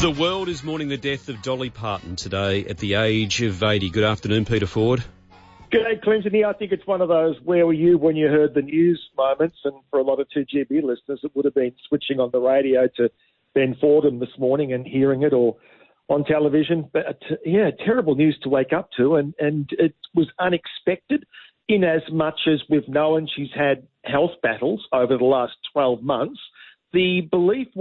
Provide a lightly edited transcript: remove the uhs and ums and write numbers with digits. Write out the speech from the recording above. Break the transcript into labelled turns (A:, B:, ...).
A: The world is mourning the death of Dolly Parton today at the age of 80. Good afternoon, Peter Ford.
B: G'day, Clinton. I think it's one of those where were you when you heard the news moments, and for a lot of 2GB listeners, it would have been switching on the radio to Ben Fordham this morning and hearing it, or on television. But yeah, terrible news to wake up to, and it was unexpected in as much as we've known she's had health battles over the last 12 months. The belief